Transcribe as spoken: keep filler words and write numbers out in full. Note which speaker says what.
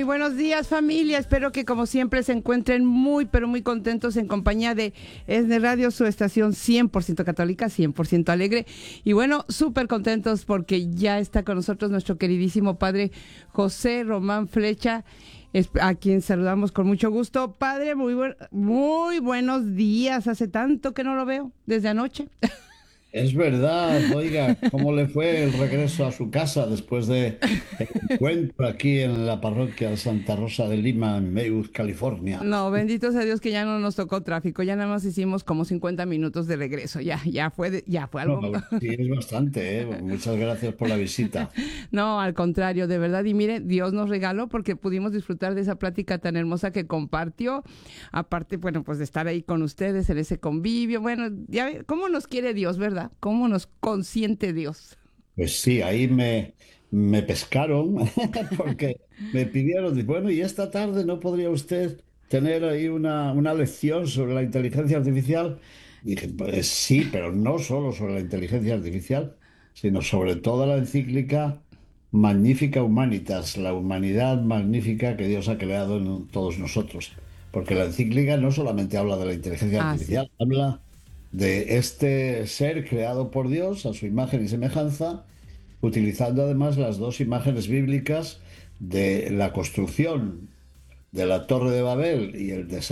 Speaker 1: Muy buenos días, familia. Espero que como siempre se encuentren muy, pero muy contentos en compañía de ESNE Radio, su estación cien por ciento católica, cien por ciento alegre. Y bueno, súper contentos porque ya está con nosotros nuestro queridísimo padre José Román Flecha, a quien saludamos con mucho gusto. Padre, muy, buen, muy buenos días. Hace tanto que no lo veo, desde anoche.
Speaker 2: Es verdad, oiga, ¿cómo le fue el regreso a su casa después de el encuentro aquí en la parroquia de Santa Rosa de Lima, en Maywood, California?
Speaker 1: No, bendito sea Dios que ya no nos tocó tráfico, ya nada más hicimos como cincuenta minutos de regreso, ya, ya fue, de- ya fue
Speaker 2: No,
Speaker 1: algo.
Speaker 2: sí, es bastante, ¿eh? Muchas gracias por la visita.
Speaker 1: No, al contrario, de verdad. Y mire, Dios nos regaló porque pudimos disfrutar de esa plática tan hermosa que compartió. Aparte, bueno, pues de estar ahí con ustedes en ese convivio. Bueno, ya ve, cómo nos quiere Dios, ¿verdad? Cómo nos consiente Dios.
Speaker 2: Pues sí, ahí me, me pescaron porque me pidieron, bueno, ¿y esta tarde no podría usted tener ahí una, una lección sobre la inteligencia artificial? Y dije, pues sí, pero no solo sobre la inteligencia artificial, sino sobre toda la encíclica Magnifica Humanitas, la humanidad magnífica que Dios ha creado en todos nosotros. Porque la encíclica no solamente habla de la inteligencia
Speaker 1: Ah, sí.
Speaker 2: artificial, habla de este ser creado por Dios a su imagen y semejanza, utilizando además las dos imágenes bíblicas de la construcción de la Torre de Babel y el desastre